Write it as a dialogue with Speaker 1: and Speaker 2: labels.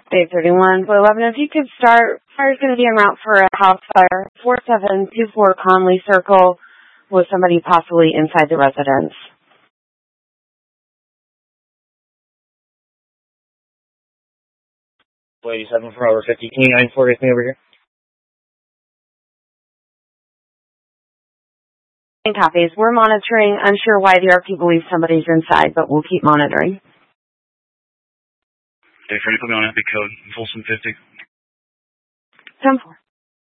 Speaker 1: Day 31, 11. If you could start, fire's going to be en route for a house fire, 4724 Conley Circle, with somebody possibly inside the residence.
Speaker 2: 87 for over 50. Can you 94 get me over here?
Speaker 1: And copies. We're monitoring. Unsure why the RP believes somebody's inside, but we'll keep monitoring.
Speaker 3: Day 30, put me on epic code. Folsom 50.
Speaker 1: 10-4.